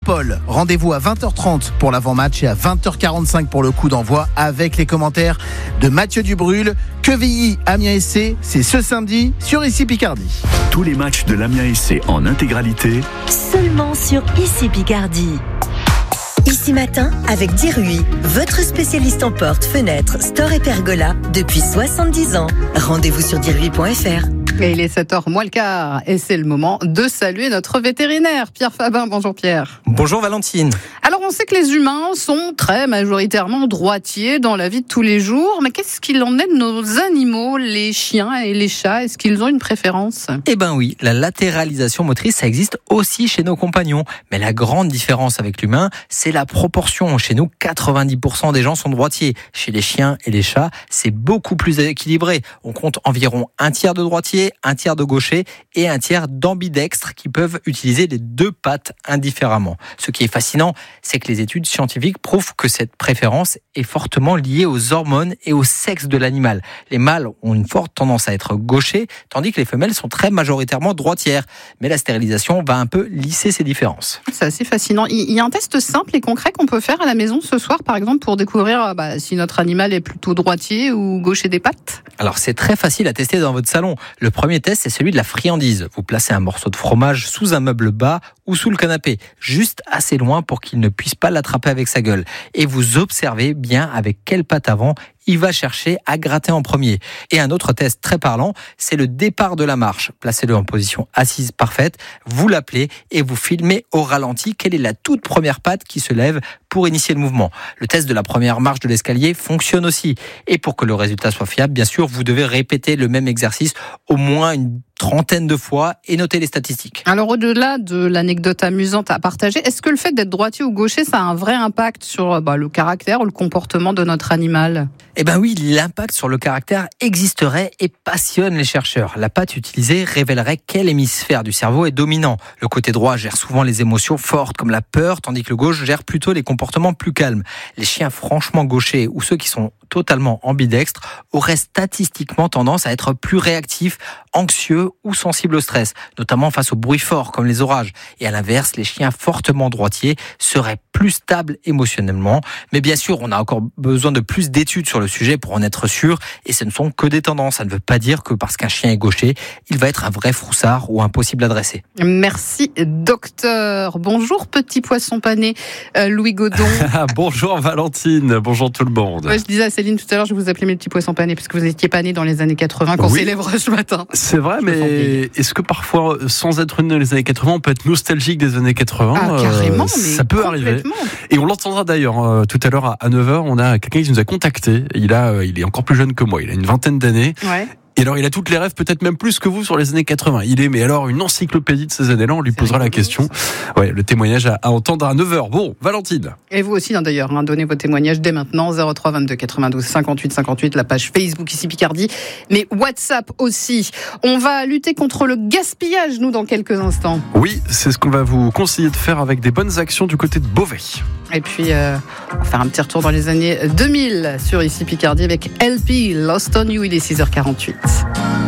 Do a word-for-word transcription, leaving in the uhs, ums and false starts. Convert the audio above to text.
Métropole. Rendez-vous à vingt heures trente pour l'avant-match et à vingt heures quarante-cinq pour le coup d'envoi avec les commentaires de Mathieu Dubrul. Quevilly, Amiens S C, c'est ce samedi sur Ici Picardie. Tous les matchs de l'Amiens S C en intégralité seulement sur Ici Picardie. Ici Matin avec Dirui, votre spécialiste en portes, fenêtres, store et pergola depuis soixante-dix ans. Rendez-vous sur dirui point f r. Et il est sept heures moins le quart et c'est le moment de saluer notre vétérinaire, Pierre Fabin. Bonjour Pierre. Bonjour Valentine. Alors on sait que les humains sont très majoritairement droitiers dans la vie de tous les jours, mais qu'est-ce qu'il en est de nos animaux, les chiens et les chats? Est-ce qu'ils ont une préférence? Eh ben oui, la latéralisation motrice, ça existe aussi chez nos compagnons. Mais la grande différence avec l'humain, c'est la proportion. Chez nous, quatre-vingt-dix pour cent des gens sont droitiers. Chez les chiens et les chats, c'est beaucoup plus équilibré. On compte environ un tiers de droitiers, un tiers de gauchers et un tiers d'ambidextres qui peuvent utiliser les deux pattes indifféremment. Ce qui est fascinant, c'est que les études scientifiques prouvent que cette préférence est fortement liée aux hormones et au sexe de l'animal. Les mâles ont une forte tendance à être gauchers, tandis que les femelles sont très majoritairement droitières. Mais la stérilisation va un peu lisser ces différences. C'est assez fascinant. Il y a un test simple et concret qu'on peut faire à la maison ce soir, par exemple, pour découvrir bah, si notre animal est plutôt droitier ou gaucher des pattes? Alors c'est très facile à tester dans votre salon. Le premier test, c'est celui de la friandise. Vous placez un morceau de fromage sous un meuble bas ou sous le canapé, juste assez loin pour qu'il ne puisse pas l'attraper avec sa gueule. Et vous observez bien avec quelle patte avant il va chercher à gratter en premier. Et un autre test très parlant, c'est le départ de la marche. Placez-le en position assise parfaite, vous l'appelez et vous filmez au ralenti quelle est la toute première patte qui se lève pour initier le mouvement. Le test de la première marche de l'escalier fonctionne aussi. Et pour que le résultat soit fiable, bien sûr, vous devez répéter le même exercice au moins une trentaine de fois et noter les statistiques. Alors au-delà de l'anecdote amusante à partager, est-ce que le fait d'être droitier ou gaucher, ça a un vrai impact sur bah, le caractère ou le comportement de notre animal? Eh bien oui, l'impact sur le caractère existerait et passionne les chercheurs. La patte utilisée révélerait quel hémisphère du cerveau est dominant. Le côté droit gère souvent les émotions fortes comme la peur, tandis que le gauche gère plutôt les comportements plus calmes. Les chiens franchement gauchers ou ceux qui sont totalement ambidextres auraient statistiquement tendance à être plus réactifs, anxieux ou sensibles au stress, notamment face aux bruits forts comme les orages. Et à l'inverse, les chiens fortement droitiers seraient plus stables émotionnellement. Mais bien sûr, on a encore besoin de plus d'études sur le sujet pour en être sûr. Et ce ne sont que des tendances. Ça ne veut pas dire que parce qu'un chien est gaucher, il va être un vrai froussard ou impossible à dresser. Merci, docteur. Bonjour, petit poisson pané, euh, Louis Godon. Bonjour Valentine, bonjour tout le monde. Ouais, je disais à Céline tout à l'heure, je vous appelais mes petits poissons panés parce que vous étiez pané dans les années quatre-vingts quand oui, célèbre ce matin. C'est vrai, je mais est-ce que parfois, sans être né dans les années quatre-vingts, on peut être nostalgique des années quatre-vingts? Ah, carrément, euh, mais ça peut arriver. Et on l'entendra d'ailleurs euh, tout à l'heure à neuf heures. On a quelqu'un qui nous a contacté. Il a, euh, il est encore plus jeune que moi. Il a une vingtaine d'années. Ouais. Et alors, il a toutes les rêves, peut-être même plus que vous sur les années quatre-vingts. Il est, mais alors, une encyclopédie de ces années-là. On lui C'est posera rigolo, la question. Ça. Ouais, le témoignage à, à entendre à neuf heures. Bon, Valentine. Et vous aussi, hein, d'ailleurs, hein, donnez vos témoignages dès maintenant. zéro trois vingt-deux quatre-vingt-douze cinquante-huit cinquante-huit, la page Facebook Ici Picardie. Mais WhatsApp aussi. On va lutter contre le gaspillage, nous, dans quelques instants. Oui, c'est ce qu'on va vous conseiller de faire avec des bonnes actions du côté de Beauvais. Et puis, euh, on va faire un petit retour dans les années deux mille sur Ici Picardie avec L P, Lost on You. Il est six heures quarante-huit.